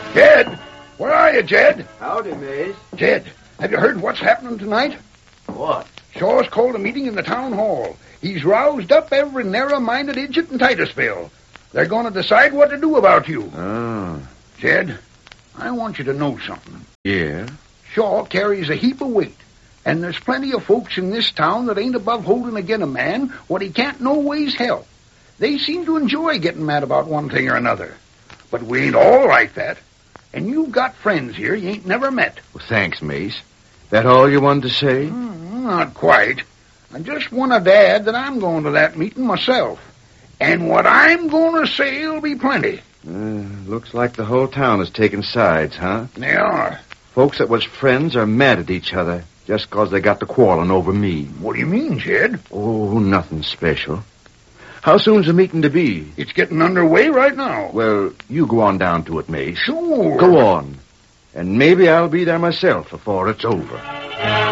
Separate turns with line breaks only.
Jed! Where are you, Jed?
Howdy, Mace.
Jed, have you heard what's happening tonight?
What?
Shaw's called a meeting in the town hall. He's roused up every narrow-minded idiot in Titusville. They're going to decide what to do about you.
Oh.
Jed, I want you to know something.
Yeah?
Shaw carries a heap of weight, and there's plenty of folks in this town that ain't above holding agin a man what he can't no ways help. They seem to enjoy getting mad about one thing or another. But we ain't all like that. And you've got friends here you ain't never met.
Well, thanks, Mace. That all you wanted to say?
Not quite. I just want to add that I'm going to that meeting myself. And what I'm going to say will be plenty.
Looks like the whole town is taking sides, huh?
They are.
Folks that was friends are mad at each other just 'cause they got to quarreling over me.
What do you mean, Jed?
Oh, nothing special. How soon's the meeting to be?
It's getting underway right now.
Well, you go on down to it, Mace.
Sure.
Go on. And maybe I'll be there myself before it's over.